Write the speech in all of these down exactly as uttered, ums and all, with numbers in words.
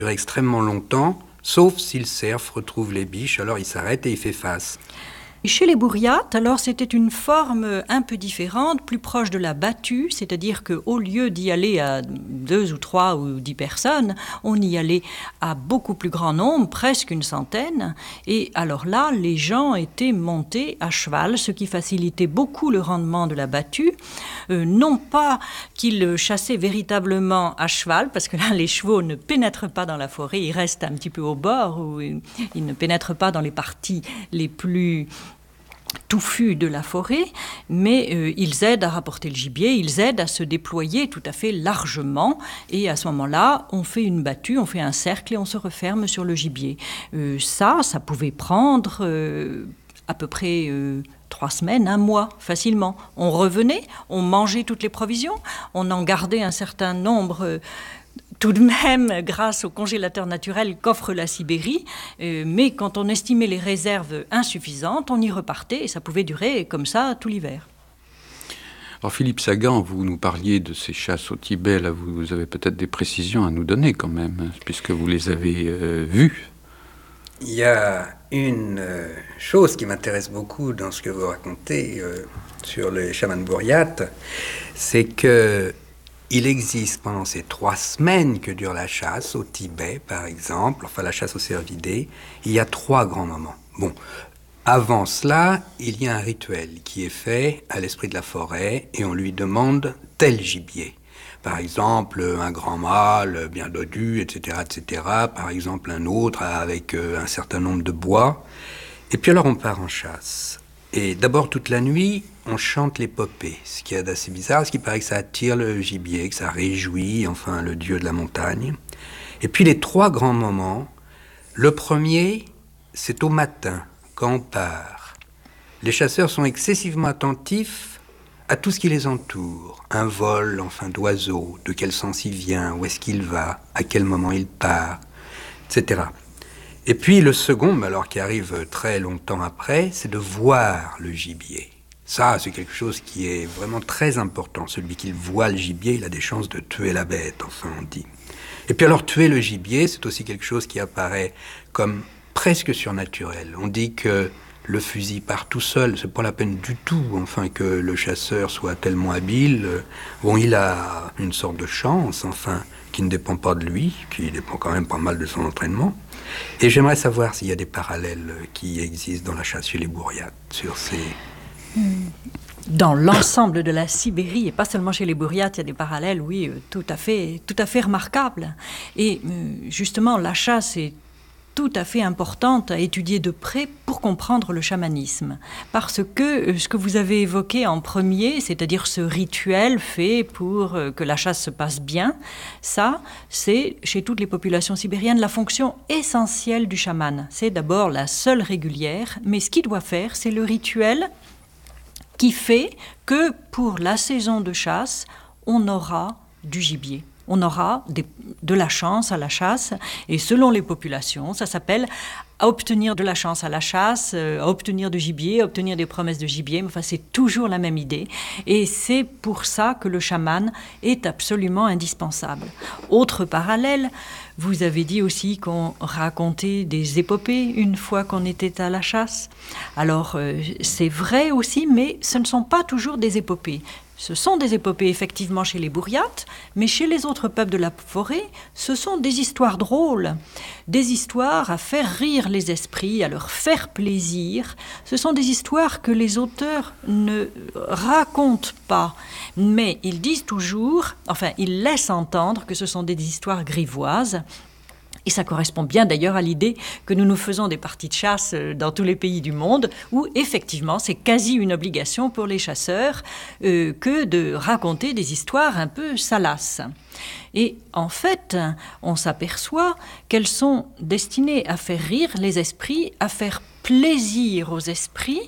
dure extrêmement longtemps, sauf si le cerf retrouve les biches, alors il s'arrête et il fait face. Chez les Bourriates, alors c'était une forme un peu différente, plus proche de la battue, c'est-à-dire qu'au lieu d'y aller à deux ou trois ou dix personnes, on y allait à beaucoup plus grand nombre, presque une centaine. Et alors là, les gens étaient montés à cheval, ce qui facilitait beaucoup le rendement de la battue. Euh, non pas qu'ils chassaient véritablement à cheval, parce que là, les chevaux ne pénètrent pas dans la forêt, ils restent un petit peu au bord, ou ils ne pénètrent pas dans les parties les plus touffus de la forêt, mais euh, ils aident à rapporter le gibier, ils aident à se déployer tout à fait largement, et à ce moment-là, on fait une battue, on fait un cercle et on se referme sur le gibier. Euh, ça, ça pouvait prendre euh, à peu près euh, trois semaines, un mois, facilement. On revenait, on mangeait toutes les provisions, on en gardait un certain nombre euh, tout de même grâce au congélateur naturel qu'offre la Sibérie, euh, mais quand on estimait les réserves insuffisantes, on y repartait et ça pouvait durer comme ça tout l'hiver. Alors Philippe Sagan, vous nous parliez de ces chasses au Tibet, là vous avez peut-être des précisions à nous donner quand même, puisque vous les avez euh, vues. Il y a une euh, chose qui m'intéresse beaucoup dans ce que vous racontez euh, sur les chamans bourriates, c'est que il existe pendant ces trois semaines que dure la chasse au Tibet, par exemple, enfin la chasse aux cervidés, il y a trois grands moments. Bon, avant cela, il y a un rituel qui est fait à l'esprit de la forêt et on lui demande tel gibier. Par exemple, un grand mâle bien dodu, et cetera, et cetera. Par exemple, un autre avec un certain nombre de bois. Et puis alors on part en chasse. Et d'abord, toute la nuit, on chante l'épopée, ce qui est assez bizarre, parce qu'il paraît que ça attire le gibier, que ça réjouit, enfin, le dieu de la montagne. Et puis les trois grands moments, le premier, c'est au matin, quand on part. Les chasseurs sont excessivement attentifs à tout ce qui les entoure. Un vol, enfin, d'oiseau, de quel sens il vient, où est-ce qu'il va, à quel moment il part, et cetera. Et puis le second, alors qui arrive très longtemps après, c'est de voir le gibier. Ça, c'est quelque chose qui est vraiment très important. Celui qui voit le gibier, il a des chances de tuer la bête, enfin on dit. Et puis alors tuer le gibier, c'est aussi quelque chose qui apparaît comme presque surnaturel. On dit que le fusil part tout seul, c'est pas la peine du tout, enfin que le chasseur soit tellement habile. Bon, il a une sorte de chance, enfin, qui ne dépend pas de lui, qui dépend quand même pas mal de son entraînement. Et j'aimerais savoir s'il y a des parallèles qui existent dans la chasse chez les Bourriates sur ces... Dans l'ensemble de la Sibérie, et pas seulement chez les Bourriates, il y a des parallèles, oui, tout à fait, tout à fait remarquables. Et justement, la chasse est tout à fait importante à étudier de près pour comprendre le chamanisme. Parce que ce que vous avez évoqué en premier, c'est-à-dire ce rituel fait pour que la chasse se passe bien, ça, c'est chez toutes les populations sibériennes la fonction essentielle du chaman. C'est d'abord la seule régulière, mais ce qu'il doit faire, c'est le rituel qui fait que pour la saison de chasse, on aura du gibier. On aura des, de la chance à la chasse, et selon les populations, ça s'appelle à obtenir de la chance à la chasse, à obtenir du gibier, à obtenir des promesses de gibier, mais enfin c'est toujours la même idée, et c'est pour ça que le chaman est absolument indispensable. Autre parallèle, vous avez dit aussi qu'on racontait des épopées une fois qu'on était à la chasse. Alors euh, c'est vrai aussi, mais ce ne sont pas toujours des épopées. Ce sont des épopées effectivement chez les Bourriates, mais chez les autres peuples de la forêt, ce sont des histoires drôles, des histoires à faire rire les esprits, à leur faire plaisir. Ce sont des histoires que les auteurs ne racontent pas, mais ils disent toujours, enfin ils laissent entendre que ce sont des histoires grivoises. Et ça correspond bien d'ailleurs à l'idée que nous nous faisons des parties de chasse dans tous les pays du monde, où effectivement c'est quasi une obligation pour les chasseurs euh, que de raconter des histoires un peu salaces. Et en fait, on s'aperçoit qu'elles sont destinées à faire rire les esprits, à faire plaisir aux esprits,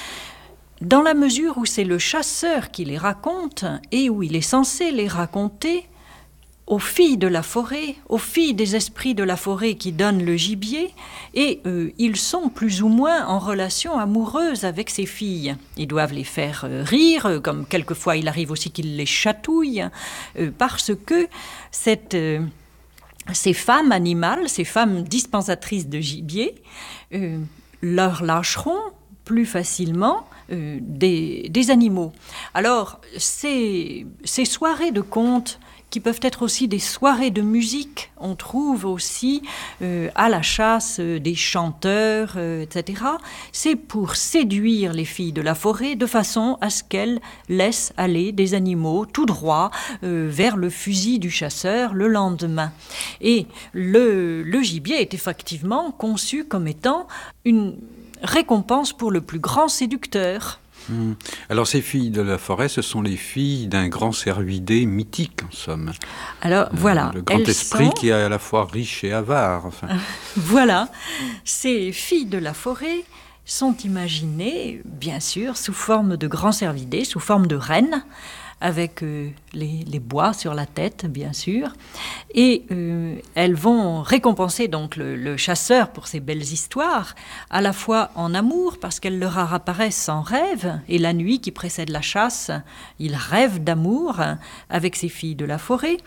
dans la mesure où c'est le chasseur qui les raconte et où il est censé les raconter aux filles de la forêt, aux filles des esprits de la forêt qui donnent le gibier, et euh, ils sont plus ou moins en relation amoureuse avec ces filles. Ils doivent les faire euh, rire, comme quelquefois il arrive aussi qu'ils les chatouillent, euh, parce que cette... Euh, ces femmes animales, ces femmes dispensatrices de gibier, euh, leur lâcheront plus facilement euh, des, des animaux. Alors, ces, ces soirées de contes, qui peuvent être aussi des soirées de musique, on trouve aussi euh, à la chasse euh, des chanteurs, euh, et cetera. C'est pour séduire les filles de la forêt de façon à ce qu'elles laissent aller des animaux tout droit euh, vers le fusil du chasseur le lendemain. Et le, le gibier est effectivement conçu comme étant une récompense pour le plus grand séducteur. Mmh. Alors ces filles de la forêt, ce sont les filles d'un grand cervidé mythique, en somme. Alors euh, voilà. Le grand esprit sont... qui est à la fois riche et avare. Enfin. Voilà. Ces filles de la forêt sont imaginées, bien sûr, sous forme de grands cervidés, sous forme de reines, avec euh, les, les bois sur la tête, bien sûr. Et euh, elles vont récompenser donc le, le chasseur pour ses belles histoires, à la fois en amour, parce qu'elles leur apparaissent en rêve, et la nuit qui précède la chasse, il rêve d'amour avec ces filles de la forêt.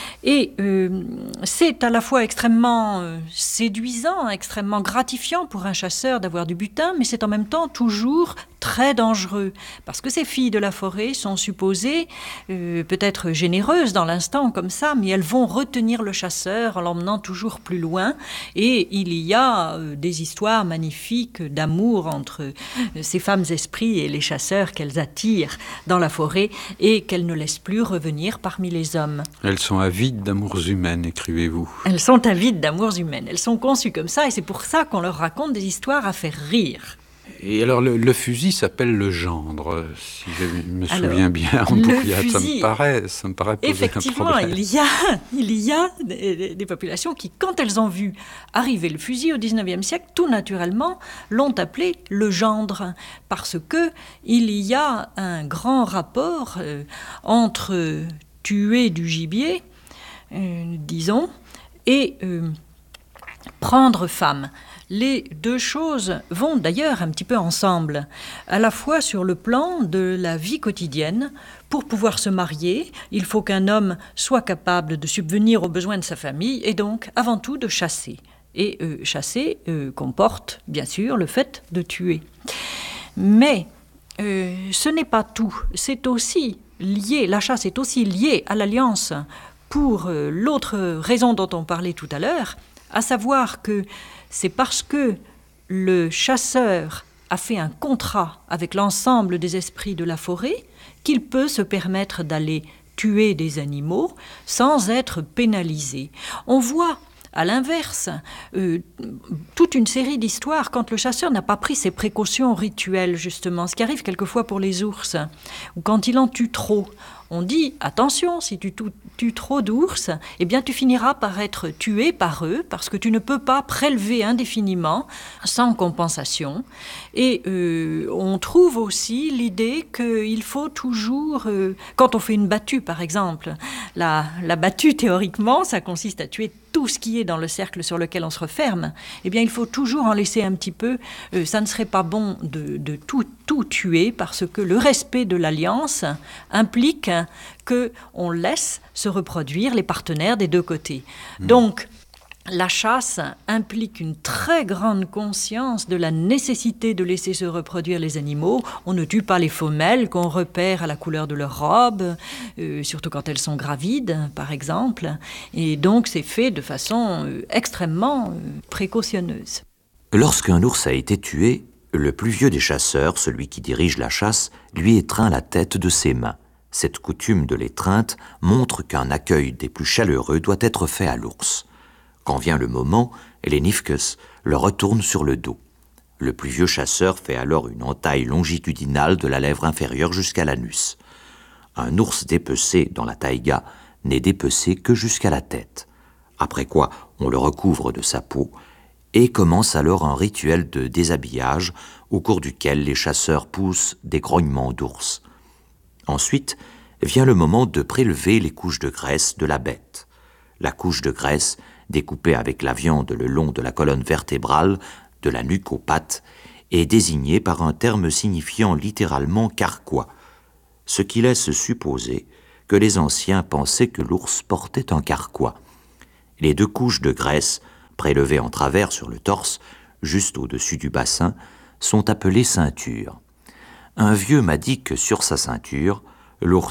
Et euh, c'est à la fois extrêmement euh, séduisant, extrêmement gratifiant pour un chasseur d'avoir du butin, mais c'est en même temps toujours très dangereux, parce que ces filles de la forêt sont supposées euh, peut-être généreuses dans l'instant comme ça, mais elles vont retenir le chasseur en l'emmenant toujours plus loin, et il y a euh, des histoires magnifiques d'amour entre euh, ces femmes esprits et les chasseurs qu'elles attirent dans la forêt et qu'elles ne laissent plus revenir parmi les hommes. Elles sont avides d'amours humaines, écrivez-vous. Elles sont avides d'amours humaines, elles sont conçues comme ça, et c'est pour ça qu'on leur raconte des histoires à faire rire. Et alors, le, le fusil s'appelle le gendre, si je me alors, souviens bien, en Bourriade. Ça me paraît, ça me paraît poser effectivement, un problème. il y a, il y a des, des populations qui, quand elles ont vu arriver le fusil au dix-neuvième siècle, tout naturellement, l'ont appelé le gendre, parce que il y a un grand rapport euh, entre tuer du gibier, euh, disons, et euh, prendre femme. Les deux choses vont d'ailleurs un petit peu ensemble, à la fois sur le plan de la vie quotidienne. Pour pouvoir se marier, il faut qu'un homme soit capable de subvenir aux besoins de sa famille et donc avant tout de chasser. Et euh, chasser euh, comporte bien sûr le fait de tuer. Mais euh, ce n'est pas tout, c'est aussi lié, la chasse est aussi liée à l'alliance pour euh, l'autre raison dont on parlait tout à l'heure, à savoir que c'est parce que le chasseur a fait un contrat avec l'ensemble des esprits de la forêt qu'il peut se permettre d'aller tuer des animaux sans être pénalisé. On voit, à l'inverse, euh, toute une série d'histoires quand le chasseur n'a pas pris ses précautions rituelles, justement, ce qui arrive quelquefois pour les ours, ou quand il en tue trop. On dit, attention, si tu tues trop d'ours, eh bien tu finiras par être tué par eux, parce que tu ne peux pas prélever indéfiniment, sans compensation. Et euh, on trouve aussi l'idée qu'il faut toujours, euh, quand on fait une battue par exemple, la, la battue théoriquement, ça consiste à tuer tout ce qui est dans le cercle sur lequel on se referme, eh bien il faut toujours en laisser un petit peu. Euh, ça ne serait pas bon de, de tout, tout tuer, parce que le respect de l'alliance implique qu'on laisse se reproduire les partenaires des deux côtés. Mmh. Donc, la chasse implique une très grande conscience de la nécessité de laisser se reproduire les animaux. On ne tue pas les femelles qu'on repère à la couleur de leur robe, euh, surtout quand elles sont gravides, par exemple. Et donc, c'est fait de façon euh, extrêmement euh, précautionneuse. Lorsqu'un ours a été tué, le plus vieux des chasseurs, celui qui dirige la chasse, lui étreint la tête de ses mains. Cette coutume de l'étreinte montre qu'un accueil des plus chaleureux doit être fait à l'ours. Quand vient le moment, les Nifkes le retournent sur le dos. Le plus vieux chasseur fait alors une entaille longitudinale de la lèvre inférieure jusqu'à l'anus. Un ours dépecé dans la taïga n'est dépecé que jusqu'à la tête. Après quoi, on le recouvre de sa peau et commence alors un rituel de déshabillage au cours duquel les chasseurs poussent des grognements d'ours. Ensuite, vient le moment de prélever les couches de graisse de la bête. La couche de graisse, découpée avec la viande le long de la colonne vertébrale, de la nuque aux pattes, est désignée par un terme signifiant littéralement carquois, ce qui laisse supposer que les anciens pensaient que l'ours portait un carquois. Les deux couches de graisse, prélevées en travers sur le torse, juste au-dessus du bassin, sont appelées ceintures. Un vieux m'a dit que sur sa ceinture, l'ours